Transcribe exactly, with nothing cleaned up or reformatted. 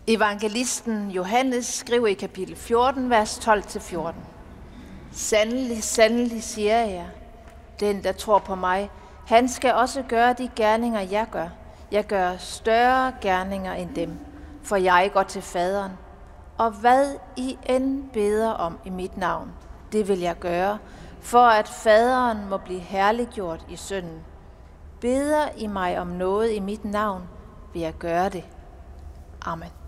Evangelisten Johannes skriver i kapitel fjorten, vers tolv til fjorten. Sandelig, sandelig siger jeg, den der tror på mig, han skal også gøre de gerninger, jeg gør. Jeg gør større gerninger end dem, for jeg går til faderen. Og hvad I end beder om i mit navn, det vil jeg gøre, for at faderen må blive herliggjort i sønnen. Beder I mig om noget i mit navn, vil jeg gøre det. Amen.